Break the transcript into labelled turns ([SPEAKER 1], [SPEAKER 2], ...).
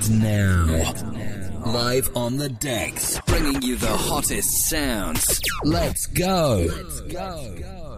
[SPEAKER 1] now. Live on the decks, bringing you the hottest sounds. Let's go.